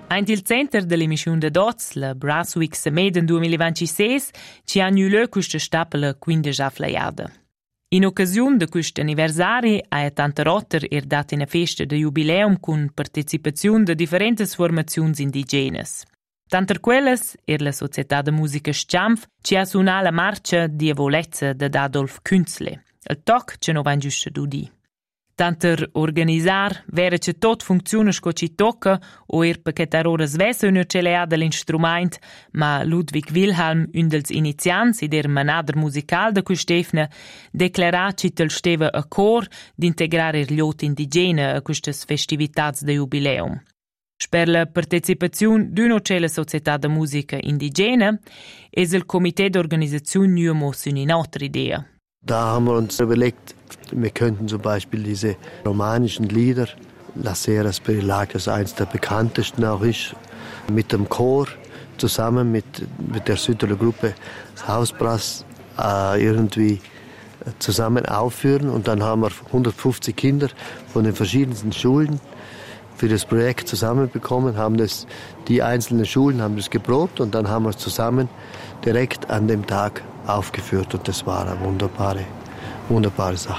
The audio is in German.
Ein il center dell'emissione de Dots, la Brass Week Semeden 2026, ci ha annulé questa stapela 15 affleiada. In occasione di questo anniversario, ha tante rotter data una festa de jubileum con partecipazione di differenti formazioni indigenes. Tanter quelles la Società de Musica Sciamf ci ha suonato la marcia di Evolezza de Adolf Künzle, il toc ce no van giusto d'udì. Tanter organizzar, vera che tot funziona sco ci tocca, o perché tarora svessa una celea dell'instrument, ma Ludwig Wilhelm, un dels inizianti der manader musical de quest'efna, declara che tel steva a cor d'integrare gli oti indigene a queste festivitats de jubileum. Per la partecipazione d'una società de musica indigena, es il Komitee d'Organisation Nuomos eine altra Idee. Da haben wir uns überlegt, wir könnten zum Beispiel diese romanischen Lieder, La Sera Spirilac, das eines der bekanntesten auch ist, mit dem Chor zusammen mit der Südtiroler Gruppe Hausbrass irgendwie zusammen aufführen. Und dann haben wir 150 Kinder von den verschiedensten Schulen für das Projekt zusammenbekommen, die einzelnen Schulen haben das geprobt und dann haben wir es zusammen direkt an dem Tag aufgeführt und das war eine wunderbare Sache.